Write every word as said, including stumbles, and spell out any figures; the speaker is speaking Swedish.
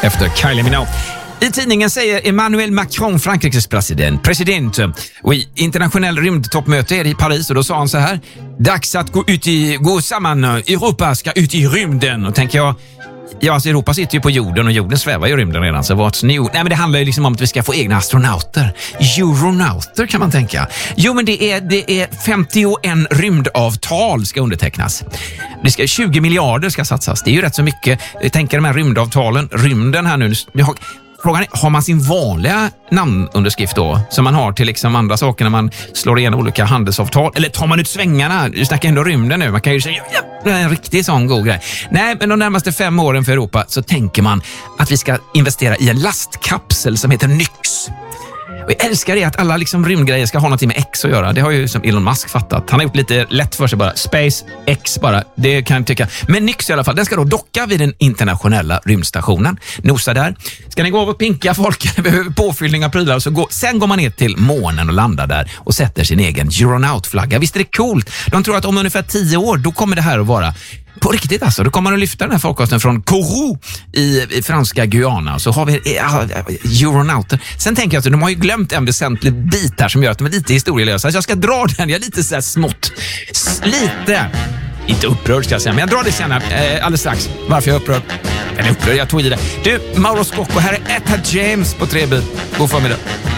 efter Kylie Minogue. I tidningen säger Emmanuel Macron, Frankrikes president, president och i internationell rymdtoppmöte i Paris, och då sa han så här: dags att gå ut i, gå samman, Europa ska ut i rymden. Och tänker jag, ja, alltså Europa sitter ju på jorden och jorden svävar i rymden redan, så what's new? Nej, men det handlar ju liksom om att vi ska få egna astronauter. Euronauter kan man tänka. Jo, men det är, det är femtioen rymdavtal ska undertecknas. Det ska, tjugo miljarder ska satsas. Det är ju rätt så mycket. Jag tänker de här rymdavtalen, rymden här nu. Vi har, frågan är, har man sin vanliga namnunderskrift då, som man har till liksom andra saker när man slår igenom olika handelsavtal? Eller tar man ut svängarna? Du snackar ändå rymden nu. Man kan ju säga, ja, det är en riktig sån god grej. Nej, men de närmaste fem åren för Europa så tänker man att vi ska investera i en lastkapsel som heter Nyx. Och jag älskar det att alla liksom rymdgrejer ska ha något med X att göra. Det har ju som Elon Musk fattat. Han har gjort lite lätt för sig bara. Space X bara. Det kan jag tycka. Men Nyx i alla fall, den ska då docka vid den internationella rymdstationen. Nosa där. Ska ni gå över och pinka folk? Behöver påfyllning av prylar. Så gå. Sen går man ner till månen och landar där och sätter sin egen Euronaut-flagga. Visst är det coolt? De tror att om ungefär tio år då kommer det här att vara på riktigt alltså. Då kommer man att lyfta den här farkosten från Kourou i, i franska Guyana. Så har vi ja, Euronauter. Sen tänker jag att de har ju glömt en väsentlig bit här som gör att de är lite historielösa. Så jag ska dra den. Jag är lite så här smått. Lite. Inte upprörd ska jag säga. Men jag drar det senare. Eh, alldeles strax. Varför jag är upprörd. Jag är upprörd. Jag tog i det. Du, Mauro Scocco. Här är Etta James på tre bit. God förmiddag.